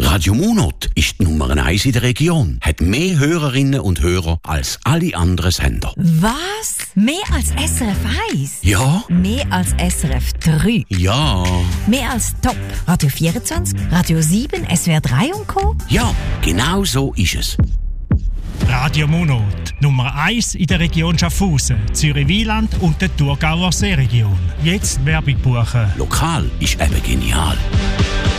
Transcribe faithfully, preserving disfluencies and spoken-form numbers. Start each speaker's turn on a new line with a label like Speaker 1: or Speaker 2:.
Speaker 1: Radio Monot ist die Nummer eins in der Region. Hat mehr Hörerinnen und Hörer als alle anderen Sender.
Speaker 2: Was? Mehr als S R F eins?
Speaker 1: Ja.
Speaker 2: Mehr als S R F drei?
Speaker 1: Ja.
Speaker 2: Mehr als Top Radio vierundzwanzig, Radio sieben, S W R drei und Co.?
Speaker 1: Ja, genau so ist es.
Speaker 3: Radio Monot, Nummer eins in der Region Schaffhausen, Zürich-Wieland und der Thurgauer Seeregion. Jetzt Werbung buchen.
Speaker 1: Lokal ist eben genial.